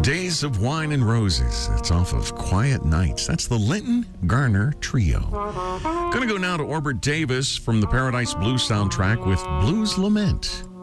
Days of Wine and Roses. It's off of Quiet Nights. That's the Linton Garner Trio. Gonna go now to Orbert Davis from the Paradise Blues soundtrack with Blues Lament.